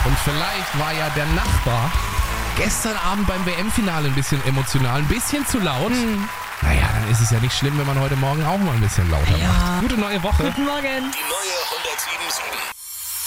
Und vielleicht war ja der Nachbar gestern Abend beim WM-Finale ein bisschen emotional, ein bisschen zu laut. Naja, dann ist es ja nicht schlimm, wenn man heute Morgen auch mal ein bisschen lauter macht. Gute neue Woche. Guten Morgen. Die neue 107.7